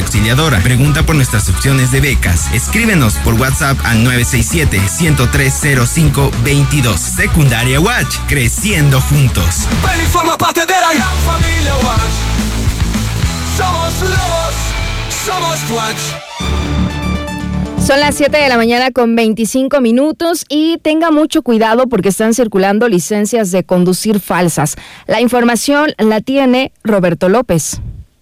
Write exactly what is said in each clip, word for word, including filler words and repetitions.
Auxiliadora. Pregunta por nuestras opciones de becas. Escríbenos por WhatsApp al nueve seis siete, uno cero tres cero cinco dos dos. Secundaria Watch, creciendo juntos. Ven y forma parte de la gran familia Watch. Somos lobos, somos Watch. Son las siete de la mañana con veinticinco minutos y tenga mucho cuidado porque están circulando licencias de conducir falsas. La información la tiene Roberto López.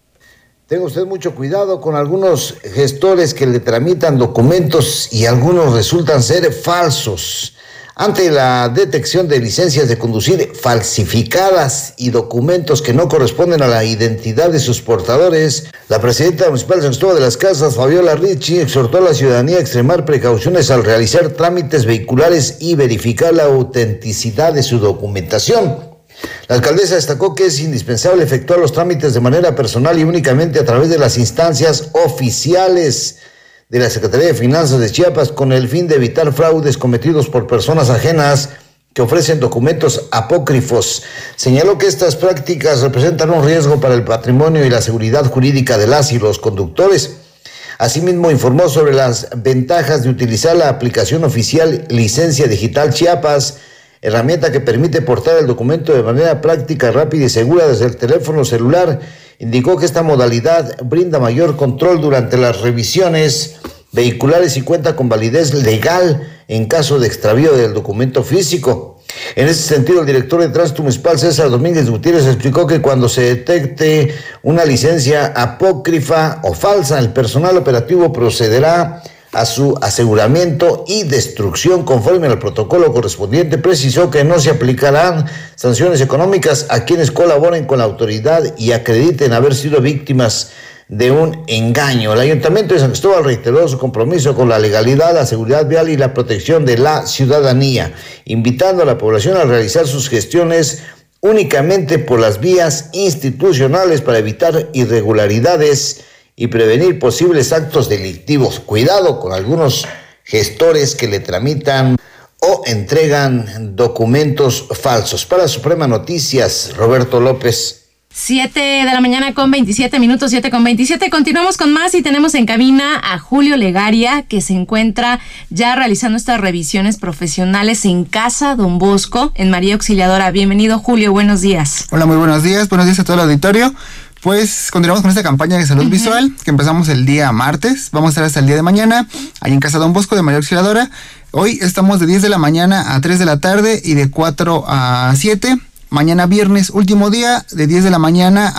Tenga usted mucho cuidado con algunos gestores que le tramitan documentos y algunos resultan ser falsos. Ante la detección de licencias de conducir falsificadas y documentos que no corresponden a la identidad de sus portadores, la presidenta municipal de San Cristóbal de las Casas, Fabiola Ricci, exhortó a la ciudadanía a extremar precauciones al realizar trámites vehiculares y verificar la autenticidad de su documentación. La alcaldesa destacó que es indispensable efectuar los trámites de manera personal y únicamente a través de las instancias oficiales de la Secretaría de Finanzas de Chiapas, con el fin de evitar fraudes cometidos por personas ajenas que ofrecen documentos apócrifos. Señaló que estas prácticas representan un riesgo para el patrimonio y la seguridad jurídica de las y los conductores. Asimismo, informó sobre las ventajas de utilizar la aplicación oficial Licencia Digital Chiapas, herramienta que permite portar el documento de manera práctica, rápida y segura desde el teléfono celular. Indicó que esta modalidad brinda mayor control durante las revisiones vehiculares y cuenta con validez legal en caso de extravío del documento físico. En ese sentido, el director de Tránsito Municipal, César Domínguez Gutiérrez, explicó que cuando se detecte una licencia apócrifa o falsa, el personal operativo procederá a su aseguramiento y destrucción conforme al protocolo correspondiente. Precisó que no se aplicarán sanciones económicas a quienes colaboren con la autoridad y acrediten haber sido víctimas de un engaño. El Ayuntamiento de San Cristóbal reiteró su compromiso con la legalidad, la seguridad vial y la protección de la ciudadanía, invitando a la población a realizar sus gestiones únicamente por las vías institucionales para evitar irregularidades y prevenir posibles actos delictivos. Cuidado con algunos gestores que le tramitan o entregan documentos falsos. Para Suprema Noticias, Roberto López. Siete de la mañana con veintisiete minutos, siete con veintisiete. Continuamos con más y tenemos en cabina a Julio Legaria, que se encuentra ya realizando estas revisiones profesionales en Casa Don Bosco, en María Auxiliadora. Bienvenido, Julio, buenos días. Hola, muy buenos días. Buenos días a todo el auditorio. Pues continuamos con esta campaña de salud uh-huh. visual que empezamos el día martes. Vamos a estar hasta el día de mañana ahí en Casa Don Bosco de María Auxiliadora. Hoy estamos de diez de la mañana a tres de la tarde y de cuatro a siete. Mañana viernes, último día, de diez de la mañana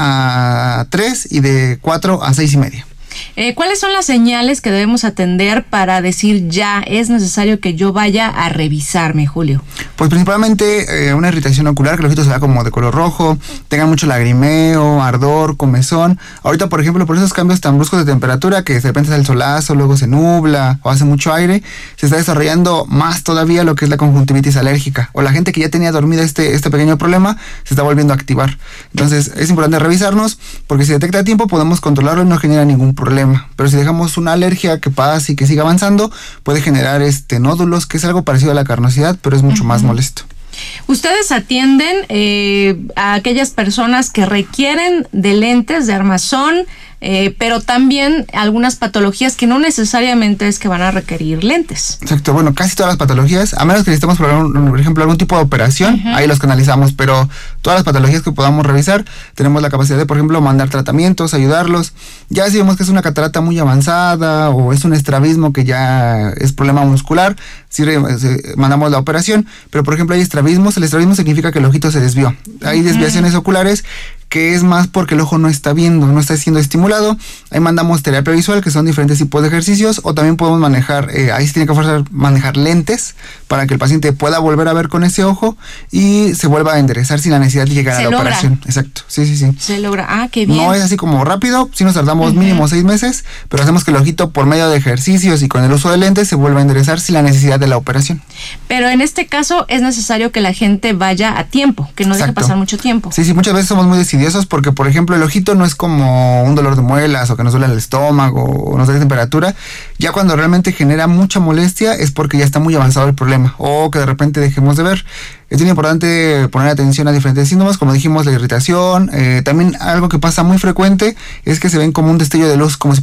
a tres y de cuatro a seis y media. Eh, ¿Cuáles son las señales que debemos atender para decir ya es necesario que yo vaya a revisarme, Julio? Pues principalmente eh, una irritación ocular, que el ojito se vea como de color rojo, tengan mucho lagrimeo, ardor, comezón. Ahorita, por ejemplo, por esos cambios tan bruscos de temperatura, que de repente sale el solazo, luego se nubla o hace mucho aire, se está desarrollando más todavía lo que es la conjuntivitis alérgica. O la gente que ya tenía dormida este, este pequeño problema, se está volviendo a activar. Entonces, es importante revisarnos, porque si detecta a tiempo, podemos controlarlo y no genera ningún problema. problema, pero si dejamos una alergia que pasa y que siga avanzando, puede generar este nódulos, que es algo parecido a la carnosidad, pero es mucho uh-huh. más molesto. Ustedes atienden eh, a aquellas personas que requieren de lentes de armazón, eh, pero también algunas patologías que no necesariamente es que van a requerir lentes. Exacto, bueno, casi todas las patologías, a menos que necesitemos, por, un, por ejemplo, algún tipo de operación, uh-huh. ahí los canalizamos, pero todas las patologías que podamos revisar, tenemos la capacidad de, por ejemplo, mandar tratamientos, ayudarlos. Ya si vemos que es una catarata muy avanzada o es un estrabismo que ya es problema muscular, sí mandamos la operación, pero por ejemplo hay estrabismos. El estrabismo significa que el ojito se desvió. Hay uh-huh. desviaciones oculares que es más porque el ojo no está viendo, no está siendo estimulado. Ahí mandamos terapia visual, que son diferentes tipos de ejercicios, o también podemos manejar, eh, ahí se tiene que forzar, manejar lentes para que el paciente pueda volver a ver con ese ojo y se vuelva a enderezar sin la necesidad de llegar se a la logra. operación. Exacto, sí, sí, sí. Se logra, ah, qué bien. No es así como rápido, sí nos tardamos uh-huh. mínimo seis meses, pero hacemos que el ojito, por medio de ejercicios y con el uso de lentes, se vuelva a enderezar sin la necesidad de la operación. Pero en este caso es necesario que la gente vaya a tiempo, que no Exacto. deje pasar mucho tiempo. Sí, sí, muchas veces somos muy decidiosos porque, por ejemplo, el ojito no es como un dolor de muelas o que nos duele el estómago o nos da temperatura. Ya cuando realmente genera mucha molestia es porque ya está muy avanzado el problema o que de repente dejemos de ver. Es muy importante poner atención a diferentes síntomas, como dijimos, la irritación. Eh, también algo que pasa muy frecuente es que se ven como un destello de luz, como si